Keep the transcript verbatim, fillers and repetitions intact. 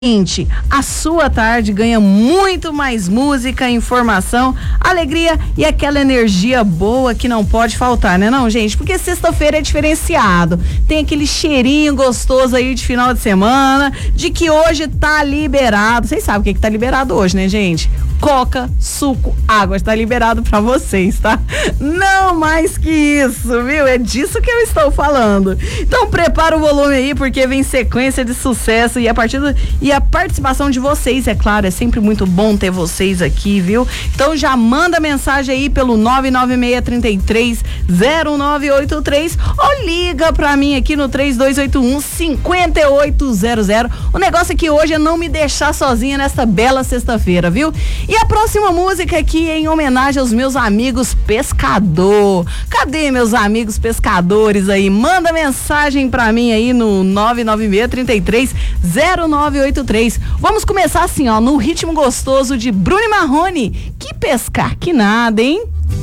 A sua tarde ganha muito mais música, informação, alegria e aquela energia boa que não pode faltar, né não, gente? Porque sexta-feira é diferenciado, tem aquele cheirinho gostoso aí de final de semana, de que hoje tá liberado. Vocês sabem o que que tá liberado hoje, né, gente? Coca, suco, água, está liberado pra vocês, tá? Não mais que isso, viu? É disso que eu estou falando. Então prepara o volume aí, porque vem sequência de sucesso e a partir do, e a participação de vocês, é claro, é sempre muito bom ter vocês aqui, viu? Então já manda mensagem aí pelo nove nove seis, três três, zero nove oito três ou liga pra mim aqui no três dois oito um, cinco oito zero zero. O negócio aqui hoje é não me deixar sozinha nessa bela sexta-feira, viu? E a próxima música aqui é em homenagem aos meus amigos pescador. Cadê meus amigos pescadores aí? Manda mensagem pra mim aí no nove nove seis, três três, zero nove oito três. Vamos começar assim, ó, no ritmo gostoso de Bruno e Marrone. Que pescar que nada, hein?